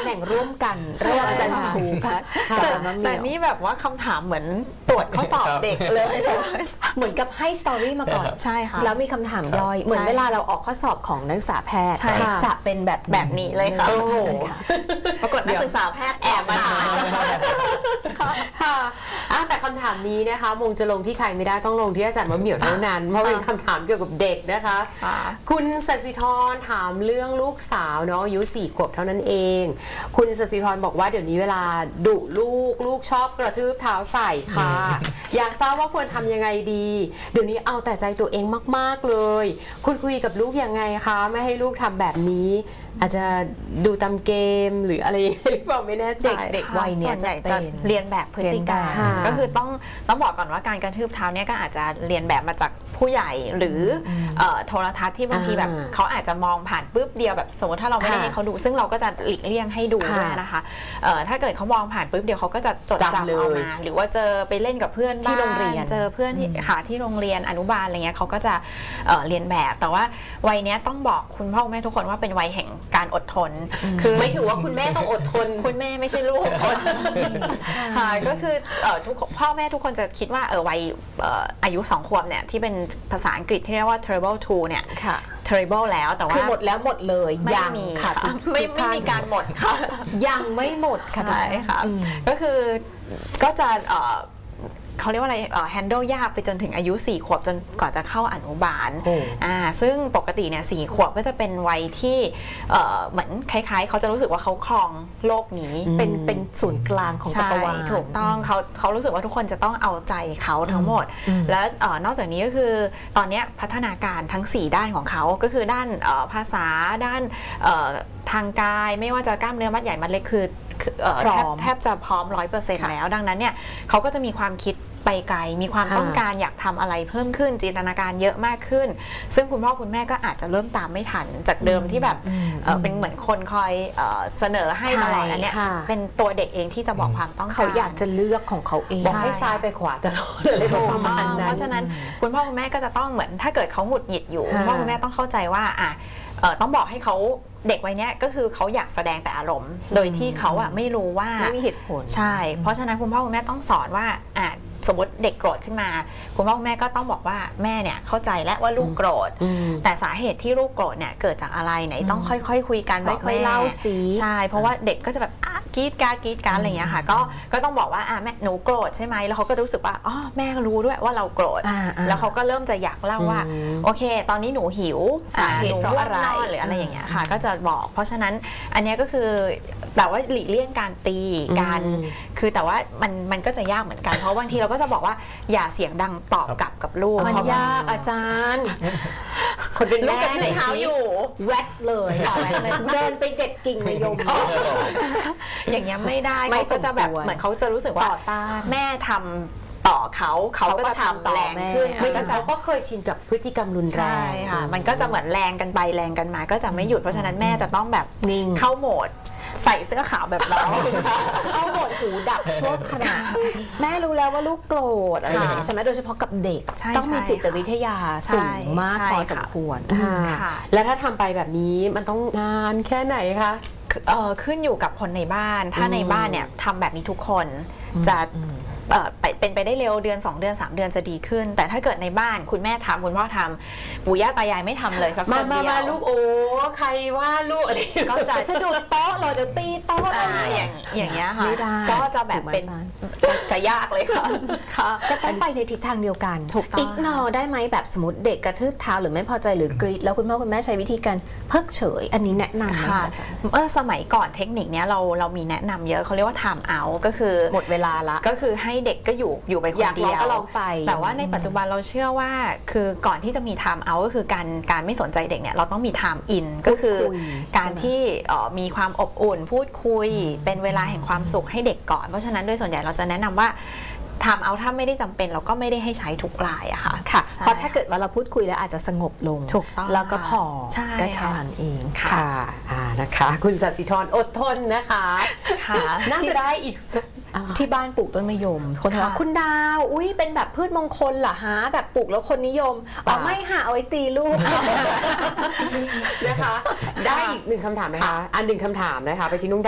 ำแหน่งร่วมกันระหว่างอาจารย์ครูพัฒน์แต่นี่แบบว่าคำถามเหมือนตรวจข้อสอบเด็กเลยเหมือนกับให้สตอรี่มาก่อนใช่ค่ะแล้วมีคำถามย่อยเหมือนเวลาเราออกข้อสอบของนักศึกษาแพทย์จะเป็นแบบนี้เลยค่ะปรากฏนักศึกษาแพทย์แอบมาถามค่ะแต่คำถามนี้นะคะมงจะลงที่ใครไม่ได้ต้องลงที่อาจารย์มะเหมี่ยวเท่านั้นเพราะเป็นคำถามเกี่ยวกับเด็กนะคะคุณสัสิธรถามเรื่องลูกสาวเนาะอายุ4 ขวบเท่านั้นเองคุณสัสิธรบอกว่าเดี๋ยวนี้เวลาดุลูกชอบกระทืบเท้าใส่ค่ะอยากทราบว่าควรทำยังไงดีเดี๋ยวนี้เอาแต่ใจตัวเองมากๆเลยคุณคุยกับลูกยังไงคะไม่ให้ลูกทำแบบนี้อาจจะดูตามเกมหรืออะไรหรือเปล่าไม่แน่ใจเด็กวัยเนี้ยจะเรียนแบบพฤติกรรมก็คือต้องบอกก่อนว่าการกระทืบเท้าเนี่ยก็อาจจะเรียนแบบมาจากผู้ใหญ่หรือโทรทัศน์ที่บางทีแบบเขาอาจจะมองผ่านปุ๊บเดียวแบบสมมติถ้าเราไม่ได้ให้เขาดูซึ่งเราก็จะหลีกเลี่ยงให้ดูด้วยนะคะถ้าเกิดเขามองผ่านปุ๊บเดียวเขาก็จะจดจำเอามาหรือว่าเจอไปเล่นกับเพื่อนที่โรงเรียนเจอเพื่อนที่ที่โรงเรียนอนุบาลอะไรเงี้ยเขาก็จะเรียนแบบแต่ว่าวัยนี้ต้องบอกคุณพ่อคุณแม่ทุกคนว่าเป็นวัยแห่งการอดทนคือไม่ถือว่าคุณแม่ต้องอดทนคุณแม่ไม่ใช่ลูกค่ะก็คือทุกพ่อแม่ทุกคนจะคิดว่าวัยอายุ2 ขวบเนี่ยที่เป็นภาษาอังกฤษที่เรียกว่า terrible 2 เนี่ย terrible แล้วแต่ว่าคือหมดแล้วหมดเลยยังมีค่ะไม่มีการหมดค่ะยังไม่หมดค่ะใช่ค่ะก็คือก็จะเขาเรียกว่าอะไรhandle ยากไปจนถึงอายุ 4 ขวบจนก่อนจะเข้าอนุบาลซึ่งปกติเนี่ย4 ขวบก็จะเป็นวัยที่เหมือนคล้ายๆเขาจะรู้สึกว่าเขาครองโลกนี้เป็นศูนย์กลางของจักรวาลถูกต้องเขารู้สึกว่าทุกคนจะต้องเอาใจเขาทั้งหมดและนอกจากนี้ก็คือตอนนี้พัฒนาการทั้ง4 ด้านของเขาก็คือด้านภาษาด้านทางกายไม่ว่าจะกล้ามเนื้อมัดใหญ่มัดเล็กคือแทบจะพร้อม 100% แล้วดังนั้นเนี่ยเขาก็จะมีความคิดไปไกลมีความต้องการอยากทำอะไรเพิ่มขึ้นจินตนาการเยอะมากขึ้นซึ่งคุณพ่อคุณแม่ก็อาจจะเริ่มตามไม่ทันจากเดิมที่แบบเป็นเหมือนคนคอยเสนอให้ตลอดอันนี้เป็นตัวเด็กเองที่จะบอกความต้องการเขาอยากจะเลือกของเขาเองบอกให้ซ้ายไปขวาตลอดเลยประมาณนั้นเพราะฉะนั้นคุณพ่อคุณแม่ก็จะต้องเหมือนถ้าเกิดเขาหงุดหงิดอยู่คุณพ่อคุณแม่ต้องเข้าใจว่าต้องบอกให้เขาเด็กวัยนี้ก็คือเขาอยากแสดงแต่อารมณ์โดยที่เขาไม่รู้ว่าไม่มีเหตุผลใช่เพราะฉะนั้นคุณพ่อคุณแม่ต้องสอนว่าสมมติเด็กโกรธขึ้นมาคุณพ่อคุณแม่ก็ต้องบอกว่าแม่เนี่ยเข้าใจแล้วว่าลูกโกรธแต่สาเหตุที่ลูกโกรธเนี่ยเกิดจากอะไรไหนต้องค่อยๆคุยกันบอกแม่เล่าสิใช่เพราะว่าเด็กก็จะแบบกรี๊ดการอะไรอย่างเงี้ยค่ะก็ต้องบอกว่าแม่หนูโกรธใช่ไหมแล้วเขาก็รู้สึกว่าอ๋อแม่รู้ด้วยว่าเราโกรธแล้วเขาก็เริ่มจะอยากเล่าว่าโอเคตอนนี้หนูหิวสาเหตุเพราะอะไรหรืออะไรอย่างเงี้ยค่ะก็จะบอกเพราะฉะนั้นอันนี้ก็คือแต่ว่าหลีกเลี่ยงการตีการคือแต่ว่ามันก็จะยากเหมือนกันเพราะบางทีเราก็จะบอกว่าอย่าเสียงดังตอบกลับกับลูกมันยากอาจารย์คนเป็นแม่ไหนเท้าอยู่แวดเลยเดินไปเด็ดกิ่งมะยมอย่างเงี้ยไม่ได้เขาก็จะแบบเหมือนเขาจะรู้สึกว่าแม่ทำต่อเขาก็จะทำแรงขึ้นเขาก็เคยชินกับพฤติกรรมรุนแรงค่ะมันก็จะเหมือนแรงกันไปแรงกันมาก็จะไม่หยุดเพราะฉะนั้นแม่จะต้องแบบนิ่งเข้าโหมดใส่เสื้อขาวแบบเราเข้าโหมดหูดับชั่วขณะแม่รู้แล้วว่าลูกโกรธอะไรอย่างนี้ใช่ไหมโดยเฉพาะกับเด็กต้องมีจิตวิทยาสูงมากพอสมควรแล้วถ้าทำไปแบบนี้มันต้องนานแค่ไหนคะขึ้นอยู่กับคนในบ้านถ้าในบ้านเนี่ยทำแบบนี้ทุกคนจะเป็นไปได้เร็วเดือน2 เดือน3 เดือนจะดีขึ้นแต่ถ้าเกิดในบ้านคุณแม่ทำคุณพ่อทำปู่ย่าตายายไม่ทำเลยสักคนเดียวมาลูกโอ้ใครว่าลูกอะไรก็จะสะดุดโต๊ะเราจะตีโต๊ะอย่างเงี้ยค่ะก็จะแบบเป็นจะยากเลยค่ะก็ต้องไปในทิศทางเดียวกันอิกนอได้ไหมแบบสมมติเด็กกระทืบเท้าหรือไม่พอใจหรือกรีดแล้วคุณพ่อคุณแม่ใช้วิธีการเพิกเฉยอันนี้แนะนำค่ะสมัยก่อนเทคนิคเนี้ยเรามีแนะนำเยอะเขาเรียกว่า time out ก็คือหมดเวลาละก็คือให้เด็กก็อยู่ไปคนเดียวก็ลองไปแต่ว่าในปัจจุบันเราเชื่อว่าคือก่อนที่จะมี time out ก็คือการไม่สนใจเด็กเนี่ยเราต้องมี time in ก็คือการที่มีความอบอุ่นพูดคุยเป็นเวลาแห่งความสุขให้เด็กก่อนเพราะฉะนั้นโดยส่วนใหญ่เราจะแนะนำว่าทำเอาถ้าไม่ได้จำเป็นเราก็ไม่ได้ให้ใช้ทุกรายอะค่ะเพราะถ้าเกิดว่าเราพูดคุยแล้วอาจจะสงบลงถูกต้องแล้วก็พอก็เท่านั้นเองค่ะนะคะคุณสัสิธรอดทนนะคะน่าจะได้อีกที่บ้านปลูกต้นมะยมคนถามว่าคุณดาวอุ้ยเป็นแบบพืชมงคลเหรอฮะแบบปลูกแล้วคนนิยมไม่หาเอาไว้ตีลูกนะคะได้อีก1 คำถามไหมคะ1 คำถามนะคะไปที่นุ่ง